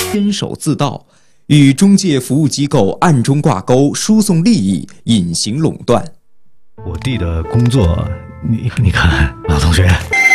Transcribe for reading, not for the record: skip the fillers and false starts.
监守自盗，与中介服务机构暗中挂钩，输送利益，隐形垄断。 我弟的工作，你看，老同学。